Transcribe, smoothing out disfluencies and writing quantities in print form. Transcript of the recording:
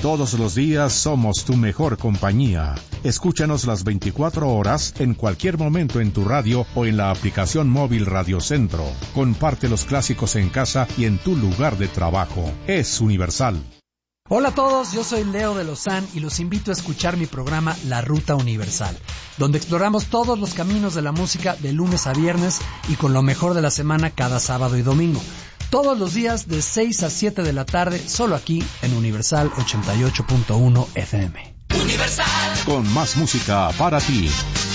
Todos los días somos tu mejor compañía. Escúchanos las 24 horas en cualquier momento en tu radio o en la aplicación móvil Radio Centro. Comparte los clásicos en casa y en tu lugar de trabajo. Es Universal. Hola a todos, yo soy Leo de Lozán y los invito a escuchar mi programa La Ruta Universal, donde exploramos todos los caminos de la música de lunes a viernes y con lo mejor de la semana cada sábado y domingo. Todos los días de 6 a 7 de la tarde, solo aquí en Universal 88.1 FM. Universal. Con más música para ti.